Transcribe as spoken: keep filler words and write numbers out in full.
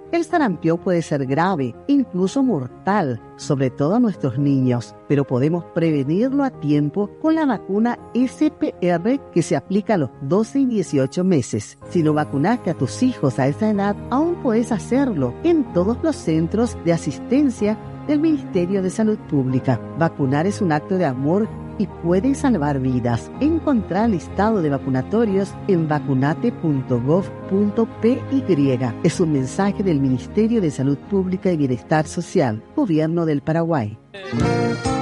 El sarampión puede ser grave, incluso mortal, sobre todo a nuestros niños, pero podemos prevenirlo a tiempo con la vacuna S P R que se aplica a los doce y dieciocho meses. Si no vacunaste a tus hijos a esa edad, aún puedes hacerlo en todos los centros de asistencia del Ministerio de Salud Pública. Vacunar es un acto de amor y puede salvar vidas. Encontrá el listado de vacunatorios en vacunate punto gov punto p y. Es un mensaje del Ministerio de Salud Pública y Bienestar Social, Gobierno del Paraguay.